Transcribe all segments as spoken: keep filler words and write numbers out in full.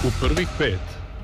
U prvih pet.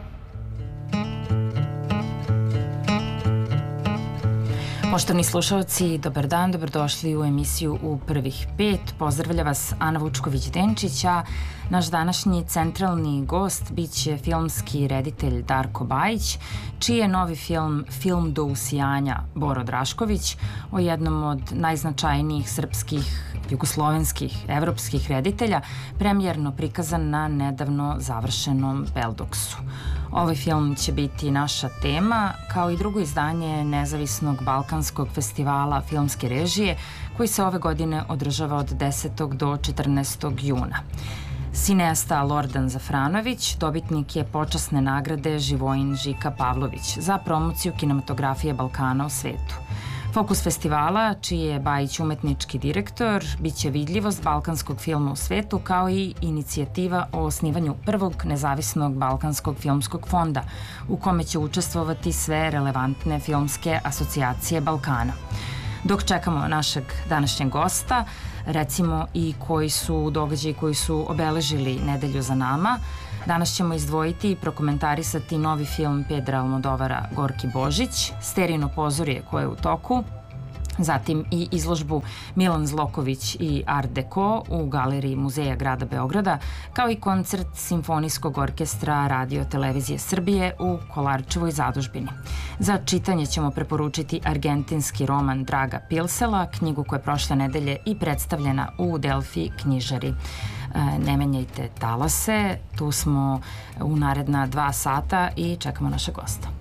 Poštovni slušalci, dobar dan, dobrodošli u emisiju U prvih pet. Pozdravlja vas Ana Vučković-Denčić, a naš današnji centralni gost biće filmski reditelj Darko Bajić, čiji je novi film Film do usijanja Boro Drašković, o jednom od najznačajnijih srpskih, jugoslovenskih, evropskih reditelja, premijerno prikazan na nedavno završenom Beldoksu. Ovaj film će biti naša tema, kao i drugo izdanje nezavisnog Balkanskog festivala filmske režije, koji se ove godine održava od desetog do četrnaestog juna. Cineasta Lordan Zafranović dobitnik je počasne nagrade Živojin Žika Pavlović za promociju kinematografije Balkana u svetu. Fokus festivala, čiji je Bajić umetnički direktor, biće vidljivost balkanskog filma u svetu, kao i inicijativa o osnivanju prvog nezavisnog balkanskog filmskog fonda, u kome će učestvovati sve relevantne filmske asocijacije Balkana. Dok čekamo našeg današnjeg gosta, recimo i koji su događaji koji su obeležili nedelju za nama, danas ćemo izdvojiti i prokomentarisati novi film Pedra Almodovara Gorki Božić, Sterijino pozorje koje je u toku, zatim i izložbu Milan Zloković i Art Deco u Galeriji Muzeja grada Beograda, kao i koncert Simfonijskog orkestra Radio Televizije Srbije u Kolarčevoj zadužbini. Za čitanje ćemo preporučiti argentinski roman Draga Pilsela, knjigu koja je prošle nedelje i predstavljena u Delfi knjižari. Ne menjajte talase, tu smo u naredna dva sata i čekamo naše gosta.